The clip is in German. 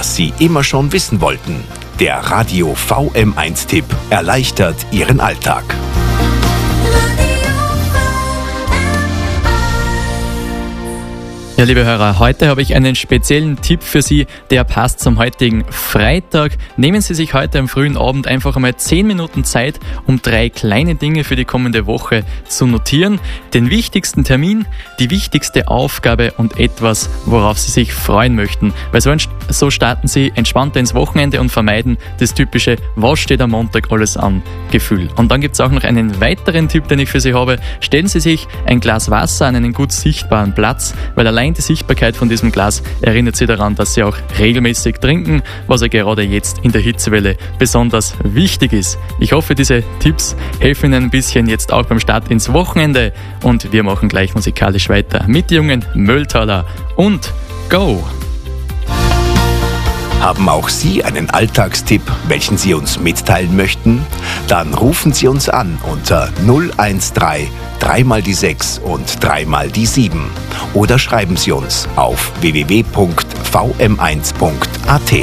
was Sie immer schon wissen wollten. Der Radio VM1-Tipp erleichtert Ihren Alltag. Ja, liebe Hörer, heute habe ich einen speziellen Tipp für Sie, der passt zum heutigen Freitag. Nehmen Sie sich heute am frühen Abend einfach einmal 10 Minuten Zeit, um 3 kleine Dinge für die kommende Woche zu notieren. Den wichtigsten Termin, die wichtigste Aufgabe und etwas, worauf Sie sich freuen möchten. Weil so starten Sie entspannter ins Wochenende und vermeiden das typische "Was steht am Montag alles an" Gefühl. Und dann gibt es auch noch einen weiteren Tipp, den ich für Sie habe. Stellen Sie sich ein Glas Wasser an einen gut sichtbaren Platz, weil allein die Sichtbarkeit von diesem Glas erinnert Sie daran, dass Sie auch regelmäßig trinken, was ja gerade jetzt in der Hitzewelle besonders wichtig ist. Ich hoffe, diese Tipps helfen Ihnen ein bisschen jetzt auch beim Start ins Wochenende, und wir machen gleich musikalisch weiter mit jungen Mölltaler und Go! Haben auch Sie einen Alltagstipp, welchen Sie uns mitteilen möchten? Dann rufen Sie uns an unter 013 3 mal die 6 und 3 mal die 7 oder schreiben Sie uns auf www.vm1.at.